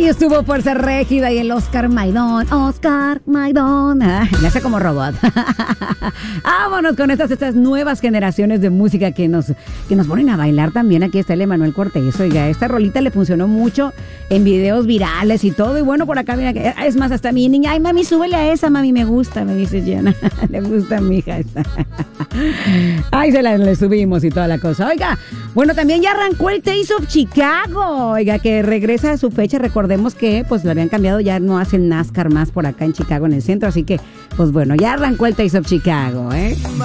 Ahí estuvo Fuerza Régida y el Oscar Maidón. Oscar Maidón. Ya sé como robot. Vámonos con estas nuevas generaciones de música que nos ponen a bailar también. Aquí está el Emanuel Cortés. Oiga, esta rolita le funcionó mucho en videos virales y todo. Y bueno, por acá, mira, es más, hasta mi niña. Ay, mami, súbele a esa, mami, me gusta, me dice Jenna. Le gusta a mi hija esta. Ay, le subimos y toda la cosa. Oiga, bueno, también ya arrancó el Taste of Chicago. Oiga, que regresa a su fecha. Recordemos que pues lo habían cambiado, ya no hacen NASCAR más por acá en Chicago, en el centro. Así que, pues bueno, ya arrancó el Taste of Chicago, ¿eh?